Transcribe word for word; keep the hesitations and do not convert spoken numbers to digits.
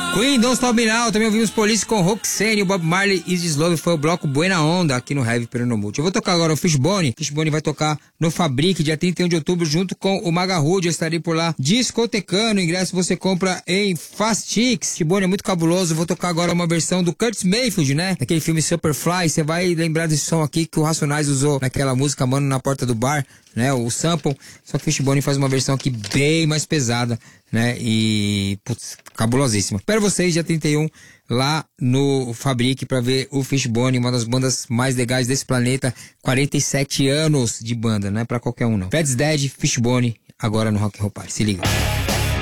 Queen, Don't Stop Me Now. Também ouvimos Police com Roxane, o Bob Marley, Easy Slove. Foi o bloco Buena Onda aqui no Heavy Pernambuco. Eu vou tocar agora o Fishbone. Fishbone vai tocar no Fabric, dia trinta e um de outubro, junto com o Magahood. Eu estarei por lá discotecando. O ingresso você compra em Fastix. Fishbone é muito cabuloso. Vou tocar agora uma versão do Curtis Mayfield, né? Daquele filme Superfly. Você vai lembrar desse som aqui que o Racionais usou naquela música Mano na Porta do Bar, né? O sample. Só que Fishbone faz uma versão aqui bem mais pesada, né? E, putz, cabulosíssima. Espero vocês dia trinta e um lá no Fabric pra ver o Fishbone, uma das bandas mais legais desse planeta. quarenta e sete anos de banda, não é pra qualquer um não. Fats Dead, Fishbone, agora no Rock and Roll Party. Se liga.